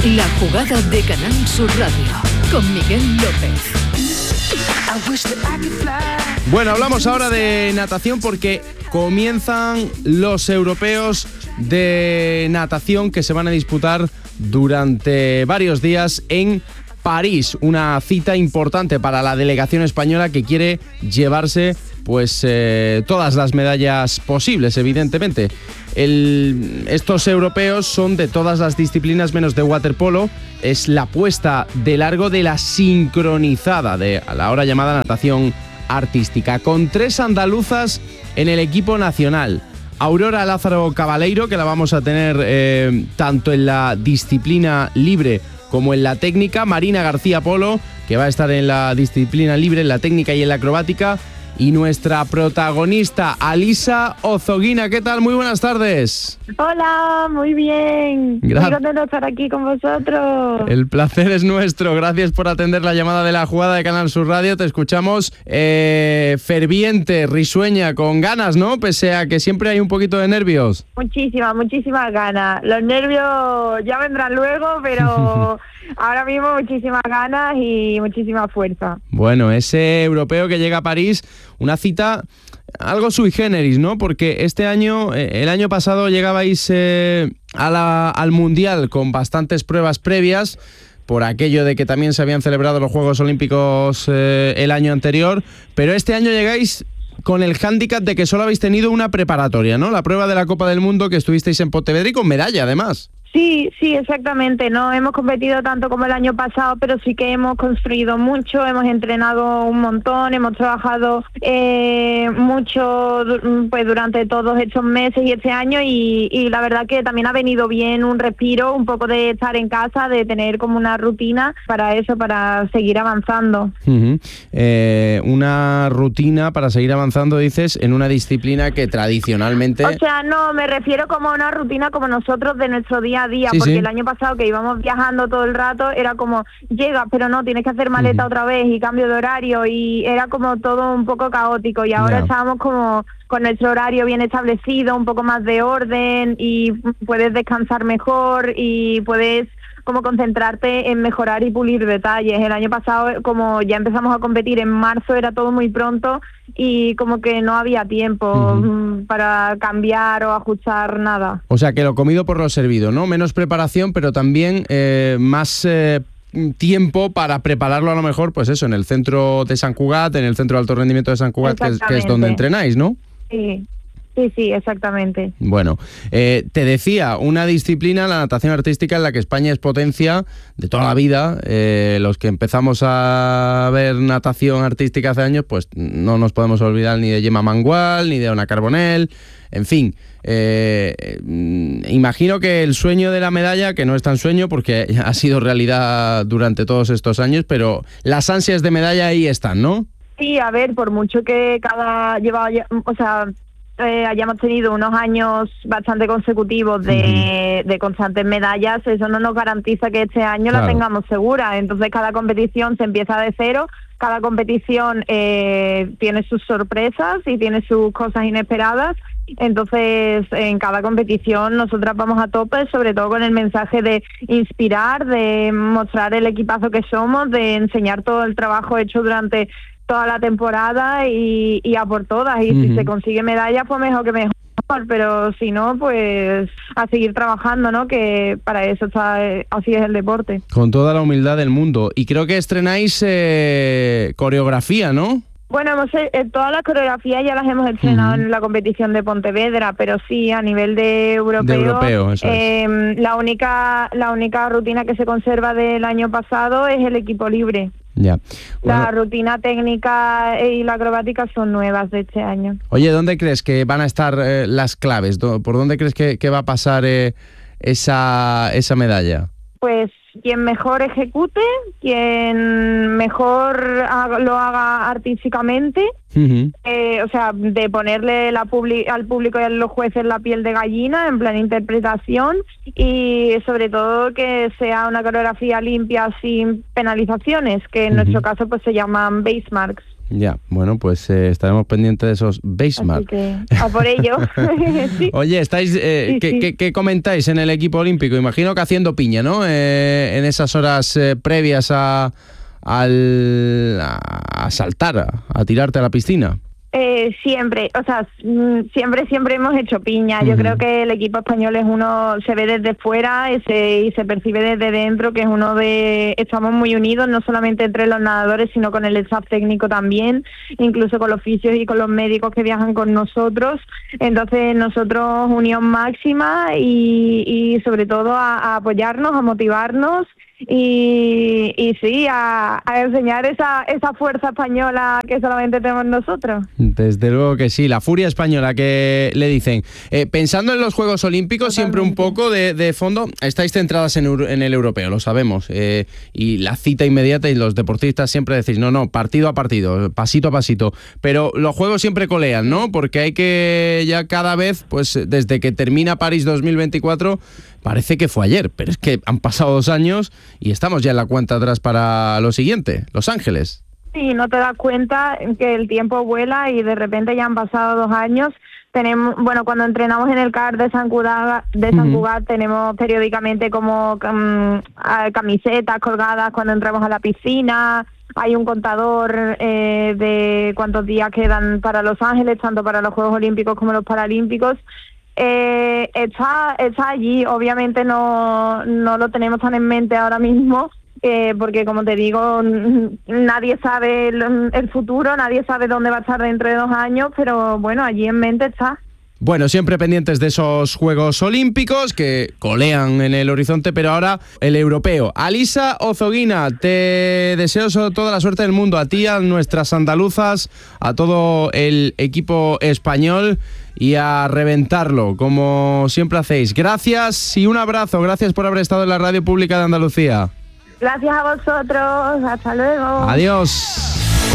La jugada de Canal Sur Radio con Miguel López. Bueno, hablamos ahora de natación porque comienzan los europeos de natación que se van a disputar durante varios días en París, una cita importante para la delegación española que quiere llevarse todas las medallas posibles, evidentemente. Estos europeos son de todas las disciplinas menos de waterpolo. Es la puesta de largo de la sincronizada, de la ahora llamada natación artística, con 3 andaluzas en el equipo nacional. Aurora Lázaro Cabaleiro, que la vamos a tener tanto en la disciplina libre como en la técnica. Marina García Polo, que va a estar en la disciplina libre, en la técnica y en la acrobática. Y nuestra protagonista, Alisa Ozoguina. ¿Qué tal? Muy buenas tardes. Hola, muy bien. Muy contento de estar aquí con vosotros. El placer es nuestro. Gracias por atender la llamada de la jugada de Canal Sur Radio. Te escuchamos ferviente, risueña, con ganas, ¿no? Pese a que siempre hay un poquito de nervios. Muchísimas ganas. Los nervios ya vendrán luego, pero ahora mismo muchísimas ganas y muchísima fuerza. Bueno, ese europeo que llega a París, una cita algo sui generis, ¿no? Porque este año, el año pasado llegabais al Mundial con bastantes pruebas previas, por aquello de que también se habían celebrado los Juegos Olímpicos el año anterior, pero este año llegáis con el hándicap de que solo habéis tenido una preparatoria, ¿no? La prueba de la Copa del Mundo, que estuvisteis en Pontevedra y con medalla, además. Sí, exactamente. No hemos competido tanto como el año pasado, pero sí que hemos construido mucho, hemos entrenado un montón, hemos trabajado mucho durante todos estos meses y este año y la verdad que también ha venido bien un respiro, un poco de estar en casa, de tener como una rutina para eso, para seguir avanzando. Uh-huh. Una rutina para seguir avanzando, dices, en una disciplina que tradicionalmente... O sea, no, me refiero como a una rutina como nosotros de nuestro día a día, sí, porque sí. El año pasado que íbamos viajando todo el rato era como, llegas, pero no, tienes que hacer maleta otra vez y cambio de horario y era como todo un poco caótico y ahora estábamos como con nuestro horario bien establecido, un poco más de orden y puedes descansar mejor y puedes como concentrarte en mejorar y pulir detalles. El año pasado, como ya empezamos a competir en marzo, era todo muy pronto y como que no había tiempo para cambiar o ajustar nada. O sea, que lo comido por lo servido, ¿no? Menos preparación, pero también más tiempo para prepararlo a lo mejor, pues eso, en el centro de Sant Cugat, en el centro de alto rendimiento de Sant Cugat, que es donde entrenáis, ¿no? Sí, exactamente. Bueno, te decía, una disciplina, la natación artística, en la que España es potencia de toda la vida. Los que empezamos a ver natación artística hace años, pues no nos podemos olvidar ni de Gemma Mangual, ni de Ona Carbonell, en fin. Imagino que el sueño de la medalla, que no es tan sueño porque ha sido realidad durante todos estos años, pero las ansias de medalla ahí están, ¿no? Sí, a ver, por mucho que hayamos tenido unos años bastante consecutivos de constantes medallas, eso no nos garantiza que este año la tengamos segura. Entonces cada competición se empieza de cero, cada competición tiene sus sorpresas y tiene sus cosas inesperadas. Entonces en cada competición nosotras vamos a tope, sobre todo con el mensaje de inspirar, de mostrar el equipazo que somos, de enseñar todo el trabajo hecho durante toda la temporada y a por todas, y si se consigue medalla pues mejor que mejor, pero si no pues a seguir trabajando, ¿no? Que para eso está, así es el deporte. Con toda la humildad del mundo. Y creo que estrenáis coreografía, ¿no? Bueno, todas las coreografías ya las hemos estrenado en la competición de Pontevedra, pero sí, a nivel de europeo eso es. La única rutina que se conserva del año pasado es el equipo libre. Ya. Bueno, la rutina técnica y la acrobática son nuevas de este año. Oye, ¿dónde crees que van a estar las claves? ¿Por dónde crees que va a pasar esa medalla? Pues quien mejor ejecute, quien mejor lo haga artísticamente, o sea, de ponerle al público y a los jueces la piel de gallina en plan interpretación, y sobre todo que sea una coreografía limpia sin penalizaciones, que en nuestro caso pues se llaman base marks. Ya, bueno, pues estaremos pendientes de esos benchmarks. Así que, a por ello. Sí. Oye, estáis, Sí. ¿qué comentáis en el equipo olímpico? Imagino que haciendo piña, ¿no? En esas horas previas a saltar, a tirarte a la piscina. Siempre, o sea, siempre hemos hecho piña. Yo creo que el equipo español se ve desde fuera y se percibe desde dentro, que estamos muy unidos, no solamente entre los nadadores, sino con el staff técnico también, incluso con los fisios y con los médicos que viajan con nosotros. Entonces nosotros unión máxima y sobre todo a apoyarnos, a motivarnos. Y sí, a enseñar esa fuerza española que solamente tenemos nosotros. Desde luego que sí, la furia española que le dicen. Pensando en los Juegos Olímpicos, siempre un poco de fondo, estáis centradas en el europeo, lo sabemos, y la cita inmediata, y los deportistas siempre decís, no, partido a partido, pasito a pasito, pero los Juegos siempre colean, ¿no? Porque hay que ya cada vez, pues desde que termina París 2024, parece que fue ayer, pero es que han pasado 2 años y estamos ya en la cuenta atrás para lo siguiente, Los Ángeles. Sí, no te das cuenta que el tiempo vuela y de repente ya han pasado 2 años. Cuando entrenamos en el CAR de San Cugat, tenemos periódicamente como camisetas colgadas cuando entramos a la piscina. Hay un contador de cuántos días quedan para Los Ángeles, tanto para los Juegos Olímpicos como los Paralímpicos. Está allí, obviamente no lo tenemos tan en mente ahora mismo, porque como te digo, nadie sabe el futuro, nadie sabe dónde va a estar dentro de 2 años, pero bueno, allí en mente está. Bueno, siempre pendientes de esos Juegos Olímpicos que colean en el horizonte, pero ahora el europeo. Alisa Ozoguina, te deseo toda la suerte del mundo, a ti, a nuestras andaluzas, a todo el equipo español y a reventarlo, como siempre hacéis. Gracias y un abrazo, gracias por haber estado en la Radio Pública de Andalucía. Gracias a vosotros, hasta luego. Adiós.